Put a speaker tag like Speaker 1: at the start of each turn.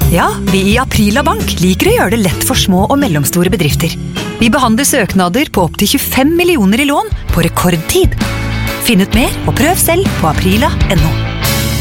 Speaker 1: Ja, vi i Aprila Bank liker å gjøre det lett for små og mellomstore bedrifter. Vi behandler søknader på opp til 25 millioner i lån på rekordtid. Finn ut mer og prøv selv på aprila.no.